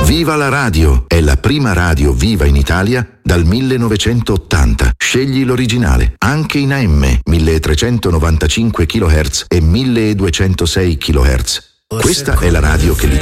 Viva la radio! È la prima radio viva in Italia dal 1980. Scegli l'originale, anche in AM, 1395 kHz e 1206 kHz. Questa è la radio che